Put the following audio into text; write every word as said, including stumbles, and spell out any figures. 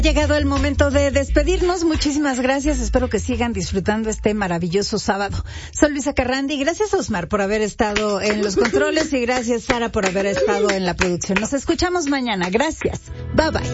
Llegado el momento de despedirnos, muchísimas gracias, espero que sigan disfrutando este maravilloso sábado. Soy Luisa Carrandi, gracias Osmar por haber estado en los controles y gracias Sara por haber estado en la producción. Nos escuchamos mañana, gracias, bye bye.